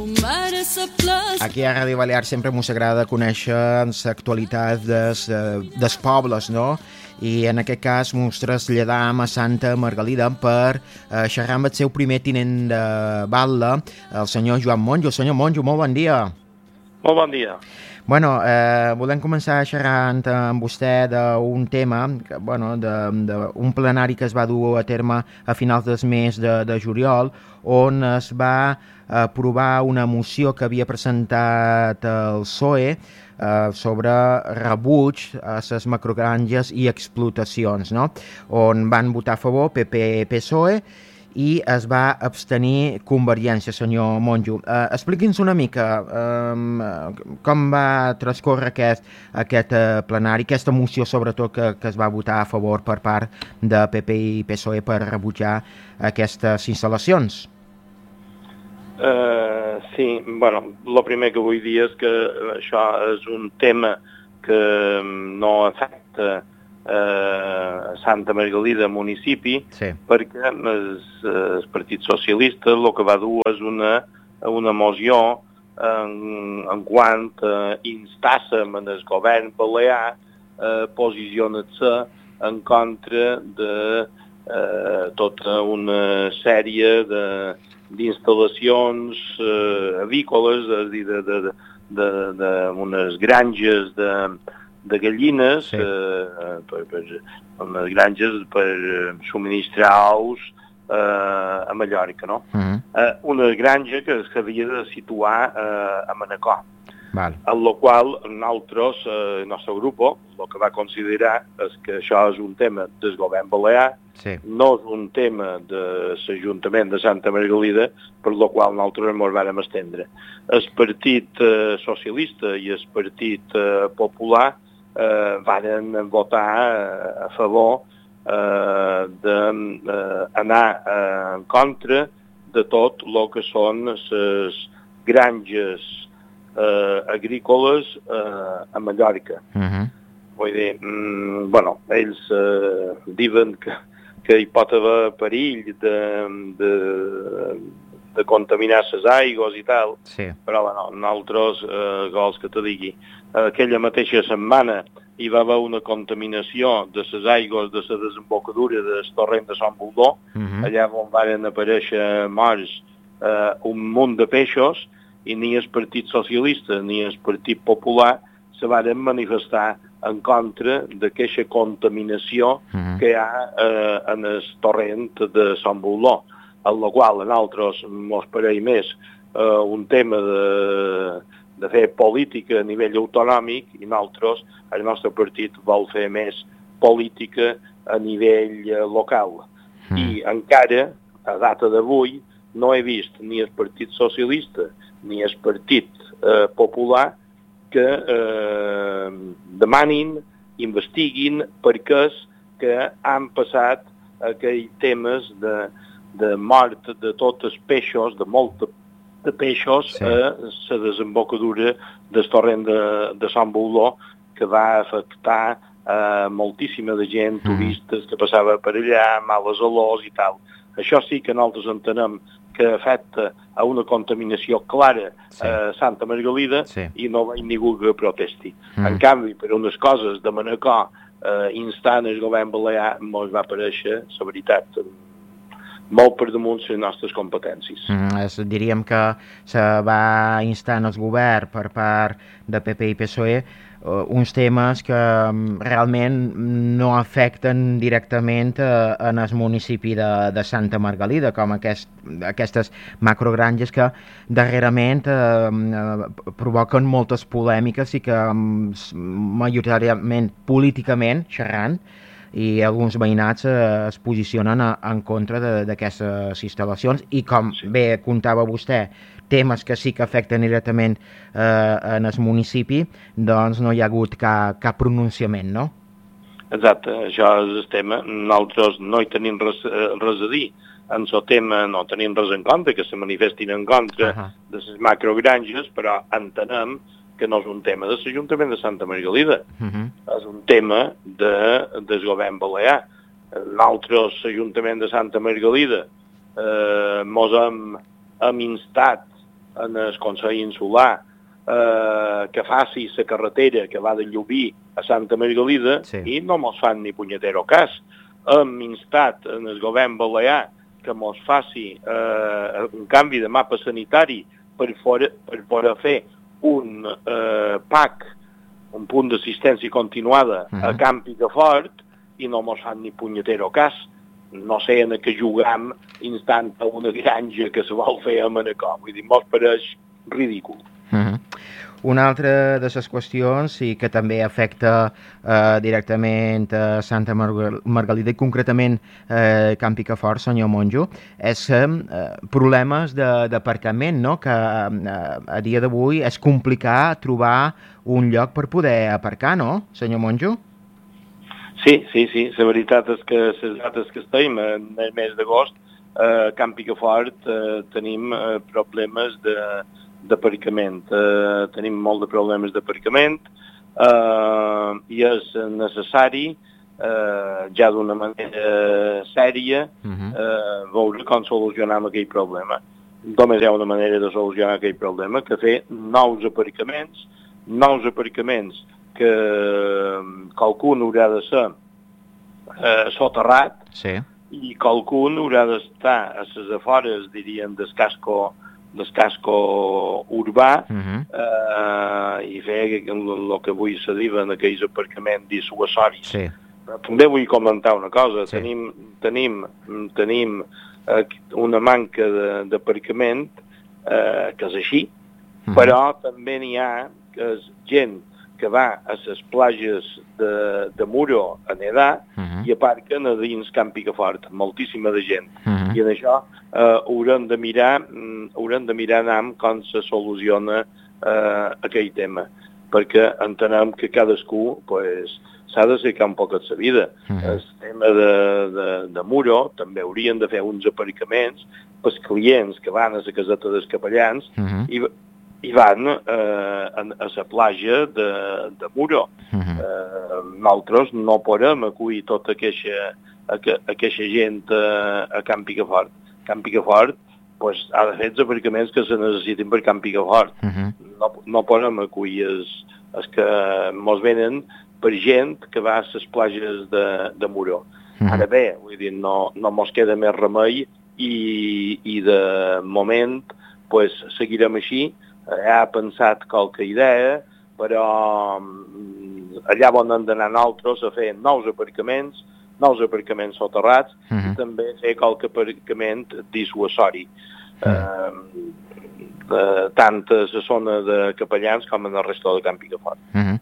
Aquí a Ràdio Balears sempre ens agrada conèixer l'actualitat dels pobles, no? I en aquest cas ens traslladam a Santa Margalida per xerrar amb el seu primer tinent de batlle, el senyor Joan Monjo. Senyor Monjo, molt bon dia. Molt bon dia. Bueno, volem començar xerrant amb vostè d'un tema, d'un plenari que es va dur a terme a finals del mes de juliol, on es va aprovar una moció que havia presentat el PSOE sobre rebuig a les macrogranges i explotacions, no? On van votar a favor PP i PSOE, i es va abstenir Convergència, senyor Monjo. Expliqui'ns una mica com va transcorrer aquest plenari, aquesta moció sobretot que es va votar a favor per part de PP i PSOE per rebutjar aquestes instal·lacions. Sí, bueno, el primer que vull dir és que això és un tema que no afecta Santa Margalida municipi, sí, perquè el Partit Socialista el que va dur és una moció en quant instassem en el govern balear posicionar-se en contra de tota una sèrie d'instal·lacions avícoles, és a dir, d'unes granges de gallines, sí, unes granges per subministrar ous a Mallorca, no? Una granja que s'havia de situar a Manacor. Val. En la qual nosaltres, el nostre grup, el que va considerar és que això és un tema del govern balear, sí, no és un tema de l'Ajuntament de Santa Margalida, per la qual nosaltres ens vam estendre. El Partit Socialista i el Partit Popular varen votar a favor d'anar en contra de tot el que són les granges agrícoles a Mallorca. Vull dir, ells diuen que hi pot haver perill de contaminar les aigües i tal, sí, però nosaltres, vols que te digui, aquella mateixa setmana hi va haver una contaminació de les aigües de la desembocadura del torrent de Sant Boldó, allà on van aparèixer morts un munt de peixos, i ni el Partit Socialista ni el Partit Popular se varen manifestar en contra d'aquesta contaminació que hi ha en el torrent de Sant Boldó, en la qual a nosaltres ens pareix més un tema de fer política a nivell autonòmic, i nosaltres, el nostre partit, vol fer més política a nivell local. I encara, a data d'avui, no he vist ni el Partit Socialista ni el Partit Popular que demanin, investiguin per què és que han passat aquells temes de mort de tots els peixos, de molts de peixos, sí, a la desembocadura del torrent de Sant Boldó, que va afectar moltíssima de gent, turistes que passava per allà, males olors i tal. Això sí que nosaltres entenem que afecta a una contaminació clara, sí, a Santa Margalida, sí, i no veig ningú que protesti. En canvi, per unes coses de Manacor, instant el govern balear, ens va aparèixer, la veritat, molt per damunt les nostres competències. Diríem que se va instar el govern per part de PP i PSOE uns temes que realment no afecten directament en el municipi de Santa Margalida, com aquestes macrogranges que darrerament provoquen moltes polèmiques i que majoritàriament políticament xerrant, i alguns veïnats es posicionen en contra d'aquestes instal·lacions, i com bé contava vostè, temes que sí que afecten directament en el municipi, doncs no hi ha hagut cap pronunciament, no? Exacte, això és el tema. Nosaltres no hi tenim res a dir. En el tema no tenim res en contra, que se manifestin en contra de les macrogranges, però entenem que no és un tema de l'Ajuntament de Santa Margalida, és un tema del govern balear. Nosaltres, l'Ajuntament de Santa Margalida, mos hem instat en el Consell Insular que faci la carretera que va de Llubí a Santa Margalida i no mos fan ni punyetero cas. Hem instat en el govern balear que mos faci un canvi de mapa sanitari per poder fer un PAC, un punt d'assistència continuada a Camp Picafort, i no mos fan ni punyetero cas. No sé en què jugam instant a una granja que se vol fer a Manacor. Vull dir, mos pareix ridícul. Una altra de les qüestions i que també afecta directament a Santa Margalida i concretament Camp Picafort, senyor Monjo, és problemes d'aparcament, no? Que a dia d'avui és complicat trobar un lloc per poder aparcar, no, senyor Monjo? Sí. La veritat és que les dates que estem en el mes d'agost a Camp Picafort tenim problemes d'aparcament. Tenim molt de problemes d'aparcament i és necessari ja d'una manera sèria veure com solucionar aquell problema. Només hi ha una manera de solucionar aquell problema, que fer nous aparcaments que qualcun haurà de ser soterrat i qualcun haurà d'estar a les afores, diríem, del casco urbà i fer el que avui se diuen aquells aparcaments dissuasoris. Però també vull comentar una cosa. Tenim una manca d'aparcament que és així, però també n'hi ha que és gent que va a les platges de Muro a nedar i aparquen a dins Camp Picafort, moltíssima de gent. I en això haurem de mirar com se soluciona aquell tema, perquè entenem que cadascú s'ha de cercar un poc la vida. El tema de Muro també haurien de fer uns aparcaments pels clients que van a la caseta dels capellans i van a la platja de Muro. Nosaltres no podem acollir tota aquesta gent a Camp Picafort. Camp Picafort ha de fer els aparcaments que se necessitin per Camp Picafort. No podem acollir els que mos venen per gent que va a les platges de Muro. Ara bé, vull dir, no mos queda més remei i de moment seguirem així. Ha pensat qualque idea, però allà on hem d'anar nosaltres a fer nous aparcaments soterrats i també fer qualque aparcament dissuasori, tant a la zona de capellans com en el resto de Camp Picafort.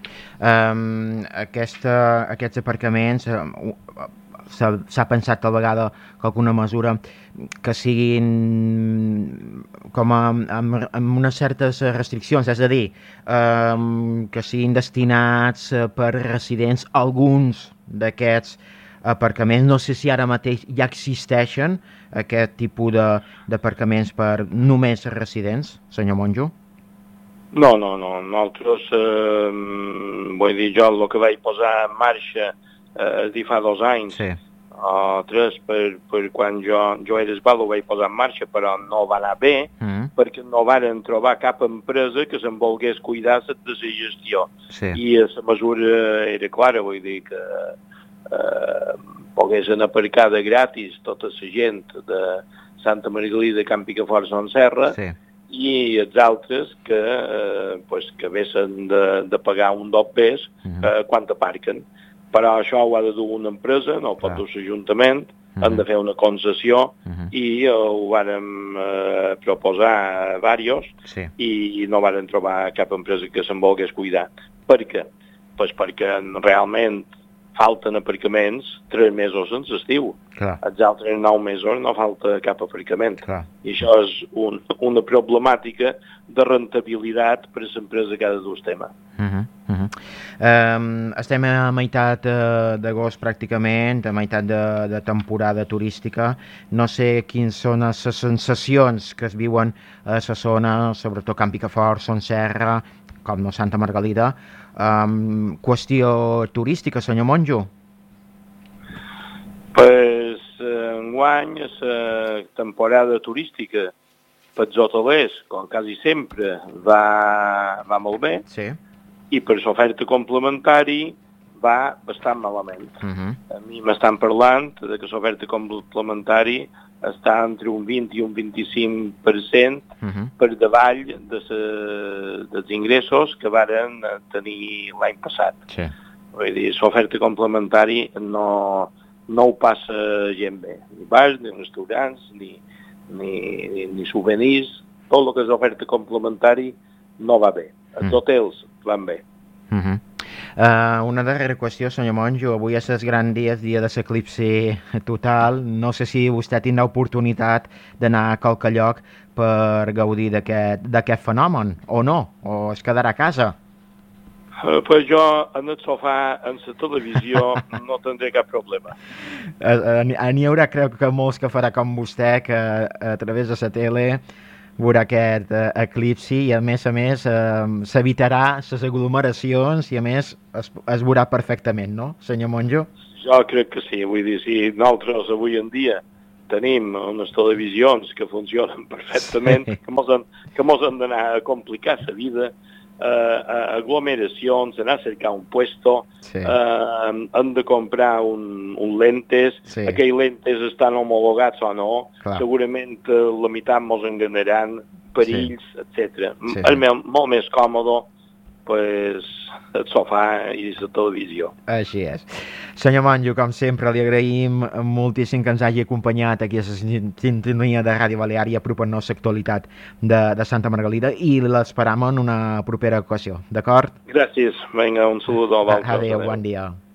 Aquests aparcaments s'ha pensat tal vegada que alguna mesura que siguin com amb unes certes restriccions, és a dir, que siguin destinats per residents alguns d'aquests aparcaments. No sé si ara mateix ja existeixen aquest tipus d'aparcaments per només residents, senyor Monjo? No. Nosaltres, vull dir, jo el que vaig posar en marxa fa 2 anys o 3 per quan jo era esbal ho vaig posar en marxa, però no va anar bé perquè no varen trobar cap empresa que se'n volgués cuidar de la gestió. I la mesura era clara, vull dir que poguessin aparcar de gratis tota la gent de Santa Margalida, Camp Picafort, Son Serra i els altres que haguessin de pagar un dot pes quan aparquen. Però això ho ha de dur una empresa, no ho pot dur l'Ajuntament, han de fer una concessió i ho vàrem proposar a diversos i no vàrem trobar cap empresa que se'n volgués cuidar. Per què? Perquè realment falten aparcaments 3 mesos sense estiu. Els altres 9 mesos no falta cap aparcament. I això és una problemàtica de rentabilitat per a l'empresa que ha de dur el tema. Estem a meitat d'agost pràcticament, a meitat de temporada turística. No sé quines són les sensacions que es viuen a la zona, sobretot Camp Picafort, Son Serra, com no Santa Margalida. Qüestió turística, senyor Monjo? Enguany, la temporada turística pels hotelers, com quasi sempre, va molt bé, sí. I per l'oferta complementari va bastant malament. A mi m'estan parlant de que l'oferta complementari està entre un 20 i un 25% per davall dels ingressos que varen tenir l'any passat. Sí. Vull dir, l'oferta complementari no ho passa gent bé. Ni bars, ni restaurants, ni souvenirs. Tot el que és oferta complementari no va bé. Els hotels van bé. Una darrera qüestió, senyor Monjo. Avui és el gran dia de l'eclipsi total. No sé si vostè tindrà oportunitat d'anar a qualque lloc per gaudir d'aquest fenomen, o no, o es quedarà a casa. Pues jo, en el sofà, en la televisió, no tindré cap problema. N'hi haurà, crec que molts que farà com vostè, que a través de la tele veurà aquest eclipsi i a més s'evitarà les aglomeracions i a més es veurà perfectament, no, senyor Monjo? Jo crec que sí, vull dir, si nosaltres avui en dia tenim unes televisions que funcionen perfectament, sí. que mos han d'anar a complicar la vida, aglomeracions, anar a cercar un puesto, sí. Han de comprar un lentes, sí. Aquells lentes estan homologats o no, clar. Segurament la meitat mos enganaran, perills, sí. Etc. Sí. És molt més còmode pues, el sofà i la televisió. Així és. Senyor Monjo, com sempre, li agraïm moltíssim que ens hagi acompanyat aquí a la sintonia de Ràdio Balear i apropant-nos l'actualitat de Santa Margalida i l'esperam en una propera ocasió, d'acord? Gràcies. Vinga, un saludo. Adéu, bon dia.